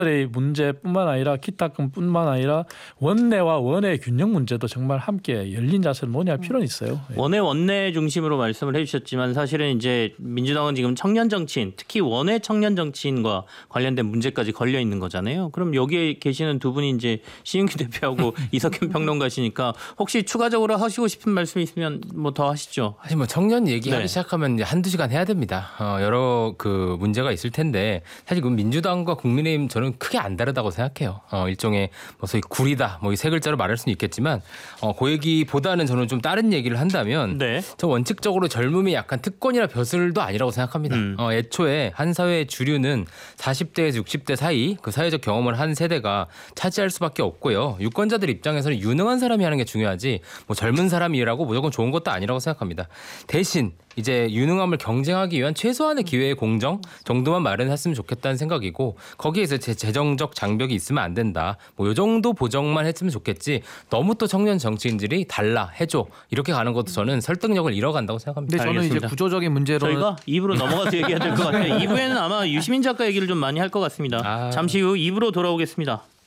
의 문제뿐만 아니라 기타금뿐만 아니라 원내와 원외 균형 문제도 정말 함께 열린 자세로 논의할 필요는 있어요. 원외 원내 중심으로 말씀을 해주셨지만 사실은 이제 민주당은 지금 청년 정치인, 특히 원외 청년 정치인과 관련된 문제까지 걸려 있는 거잖아요. 그럼 여기에 계시는 두 분이 이제 신윤기 대표하고 이석현 평론가시니까 혹시 추가적으로 하시고 싶은 말씀이 있으면 뭐 더 하시죠. 사실 뭐 청년 얘기하기 시작하면 이제 한두 시간 해야 됩니다. 여러 그 문제가 있을 텐데 사실 그 민주당과 국민의힘 저는 크게 안 다르다고 생각해요. 일종의 뭐 소위 구리다 뭐 이 세 글자로 말할 수는 있겠지만 그 얘기보다는 저는 좀 다른 얘기를 한다면 저 원칙적으로 젊음이 약간 특권이나 벼슬도 아니라고 생각합니다. 애초에 한 사회의 주류는 40대에서 60대 사이 그 사회적 경험을 한 세대가 차지할 수밖에 없고요. 유권자들 입장에서는 유능한 사람이 하는 게 중요하지 뭐 젊은 사람이라고 무조건 좋은 것도 아니라고 생각합니다. 대신 이제 유능함을 경쟁하기 위한 최소한의 기회의 공정 정도만 마련했으면 좋겠다는 생각이고 거기에서 재정적 장벽이 있으면 안 된다. 뭐 이 정도 보정만 했으면 좋겠지. 너무 또 청년 정치인들이 달라 해줘 이렇게 가는 것도 저는 설득력을 잃어간다고 생각합니다. 근데 저는 알겠습니다. 이제 구조적인 문제로 저희가 2부로 넘어가서 얘기해야 될 것 같아요. 2부에는 아마 유시민 작가 얘기를 좀 많이 할 것 같습니다. 잠시 후 2부로 돌아오겠습니다.